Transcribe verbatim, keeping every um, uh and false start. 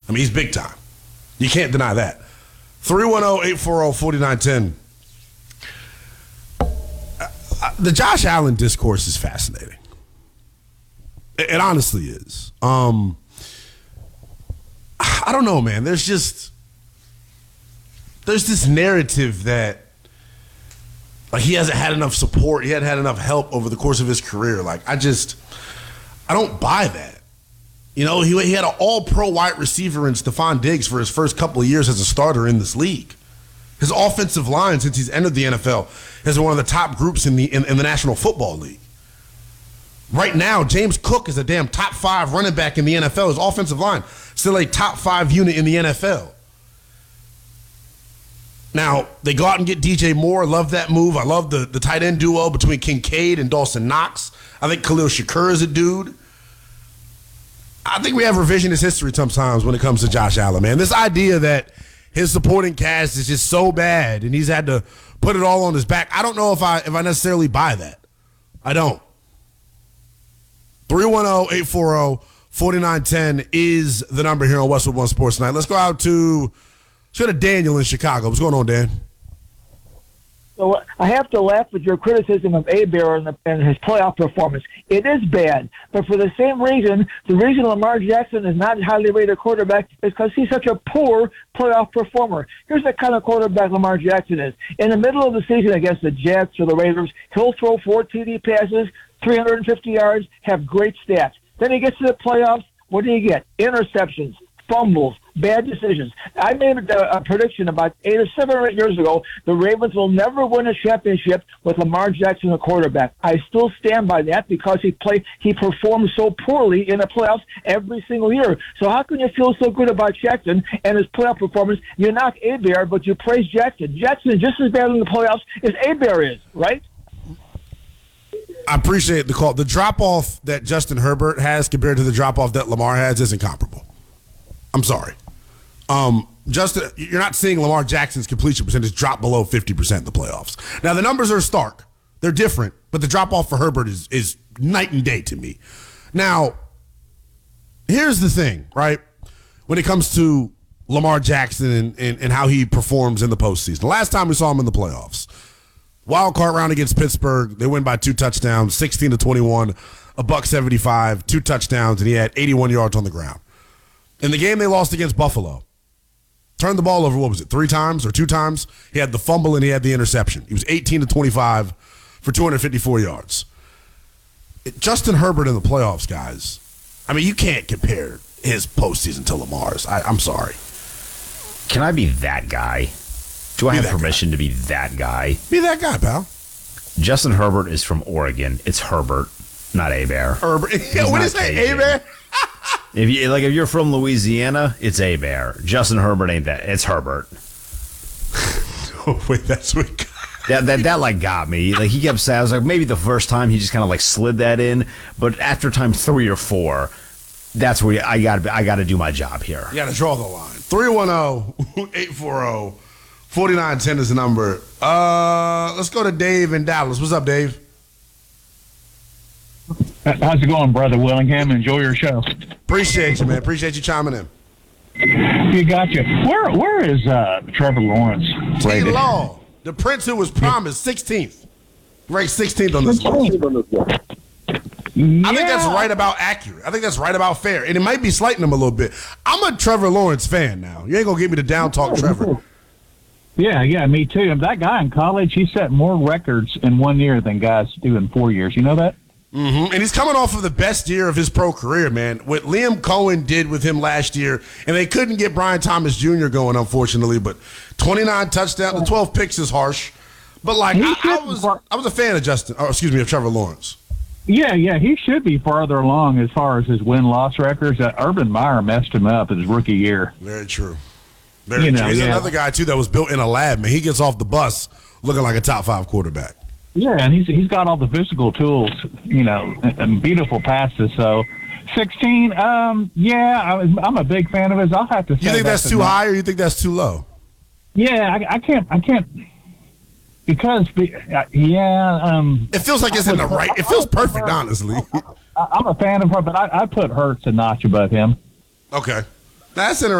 I mean, he's big time. You can't deny that. three one zero, eight four zero, four nine one zero. Uh, the Josh Allen discourse is fascinating. It, it honestly is. Um, I don't know, man. There's just there's this narrative that like he hasn't had enough support. He hadn't had enough help over the course of his career. Like I just I don't buy that. You know, he, he had an all-pro wide receiver in Stephon Diggs for his first couple of years as a starter in this league. His offensive line, since he's entered the N F L, has been one of the top groups in the in, in the National Football League. Right now, James Cook is a damn top five running back in the N F L. His offensive line, still a top five unit in the N F L. Now, they go out and get D J Moore. Love that move. I love the, the tight end duo between Kincaid and Dawson Knox. I think Khalil Shakur is a dude. I think we have revisionist history sometimes when it comes to Josh Allen, man. This idea that his supporting cast is just so bad and he's had to put it all on his back, I don't know if I if I necessarily buy that. I don't. three one zero, eight four zero, four nine one zero is the number here on Westwood One Sports Tonight. Let's go out to, let's go to Daniel in Chicago. What's going on, Dan? So I have to laugh at your criticism of Hebert and, the, and his playoff performance. It is bad, but for the same reason, the reason Lamar Jackson is not a highly rated quarterback is because he's such a poor playoff performer. Here's the kind of quarterback Lamar Jackson is. In the middle of the season against the Jets or the Raiders, he'll throw four T D passes, three hundred fifty yards, have great stats. Then he gets to the playoffs, what do you get? Interceptions, fumbles, bad decisions. I made a, a prediction about eight or seven or eight years ago. The Ravens will never win a championship with Lamar Jackson, a quarterback. I still stand by that because he played, he performed so poorly in the playoffs every single year. So how can you feel so good about Jackson and his playoff performance? You knock Hebert, but you praise Jackson. Jackson is just as bad in the playoffs as Hebert is, right? I appreciate the call. The drop-off that Justin Herbert has compared to the drop-off that Lamar has isn't comparable. I'm sorry. Um, Justin, you're not seeing Lamar Jackson's completion percentage drop below fifty percent in the playoffs. Now, the numbers are stark. They're different, but the drop-off for Herbert is, is night and day to me. Now, here's the thing, right? When it comes to Lamar Jackson and, and, and how he performs in the postseason. The last time we saw him in the playoffs, wild card round against Pittsburgh, they win by two touchdowns, sixteen to twenty-one, a buck seventy-five, two touchdowns, and he had eighty-one yards on the ground. In the game they lost against Buffalo, turned the ball over, what was it, three times or two times? He had the fumble and he had the interception. He was eighteen to twenty-five for two hundred fifty-four yards. It, Justin Herbert in the playoffs, guys, I mean, you can't compare his postseason to Lamar's. I, I'm sorry. Can I be that guy? Do I Be have that permission guy. to be that guy? Be that guy, pal. Justin Herbert is from Oregon. It's Herbert, not Hebert. Herbert. Yeah, what is that, Hebert? If you like, if you're from Louisiana, it's Hebert. Justin Herbert ain't that. It's Herbert. Oh, wait, that's what. That that that like got me. Like he kept saying, I was like, maybe the first time he just kind of like slid that in, but after time three or four, that's where I got I got to do my job here. You got to draw the line. three one zero, eight four zero, four nine one zero is the number. Uh, let's go to Dave in Dallas. What's up, Dave? How's it going, Brother Willingham? Enjoy your show. Appreciate you, man. Appreciate you chiming in. You got you. Where Where is uh, Trevor Lawrence rated? T-Law, the prince who was promised sixteenth. Ranked sixteenth on this list. Yeah. I think that's right about accurate. I think that's right about fair. And it might be slighting him a little bit. I'm a Trevor Lawrence fan now. You ain't going to give me the down talk, Trevor. Yeah, yeah, me too. That guy in college, he set more records in one year than guys do in four years. You know that? Mm-hmm. And he's coming off of the best year of his pro career, man. What Liam Cohen did with him last year, and they couldn't get Brian Thomas Junior going, unfortunately, but twenty-nine touchdowns, the twelve picks is harsh. But, like, I, I was I was a fan of Justin, or excuse me, of Trevor Lawrence. Yeah, yeah, he should be farther along as far as his win-loss records. Uh, Urban Meyer messed him up in his rookie year. Very true. Very You true. know, He's yeah. another guy, too, that was built in a lab, man. He gets off the bus looking like a top-five quarterback. Yeah, and he's he's got all the physical tools, you know, and, and beautiful passes. So, sixteen, um, yeah, I, was- I'm a big fan of his. I'll have to say You think that's a too no. high or you think that's too low? Yeah, I, I can't, I can't, because, the- uh, yeah, um, It feels like it's in the right. It feels perfect, honestly. I, I'm a fan of her, but I, I put Hurts a notch above him. Okay. That's interesting.